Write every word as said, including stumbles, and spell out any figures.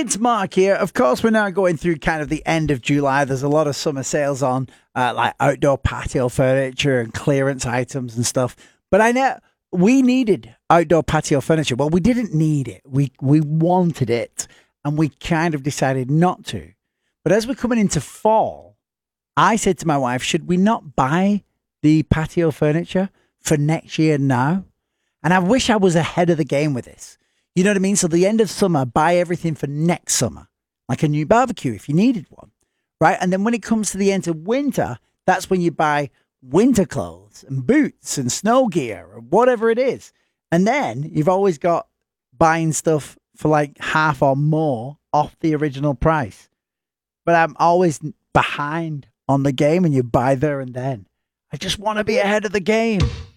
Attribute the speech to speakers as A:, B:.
A: It's Mark here. Of course, we're now going through kind of the end of July. There's a lot of summer sales on, uh, like outdoor patio furniture and clearance items and stuff. But I know we needed outdoor patio furniture. Well, we didn't need it. We we wanted it, and we kind of decided not to. But as we're coming into fall, I said to my wife, should we not buy the patio furniture for next year now? And I wish I was ahead of the game with this. You know what I mean? So the end of summer, buy everything for next summer, like a new barbecue if you needed one, right? And then when it comes to the end of winter, that's when you buy winter clothes and boots and snow gear or whatever it is. And then you've always got buying stuff for like half or more off the original price. But I'm always behind on the game and you buy there and then. I just want to be ahead of the game.